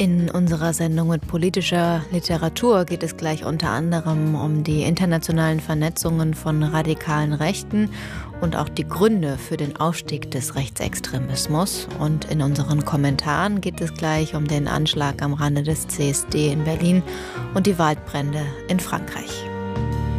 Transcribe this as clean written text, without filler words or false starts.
In unserer Sendung mit politischer Literatur geht es gleich unter anderem um die internationalen Vernetzungen von radikalen Rechten und auch die Gründe für den Aufstieg des Rechtsextremismus. Und in unseren Kommentaren geht es gleich um den Anschlag am Rande des CSD in Berlin und die Waldbrände in Frankreich.